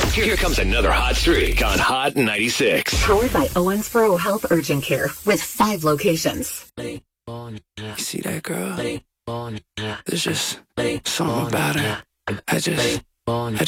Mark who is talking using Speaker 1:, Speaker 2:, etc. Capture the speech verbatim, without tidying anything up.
Speaker 1: Here comes another hot streak on Hot ninety-six.
Speaker 2: Powered by Owensboro Health Urgent Care with five locations.
Speaker 3: You see that girl? There's just something about her. I just, I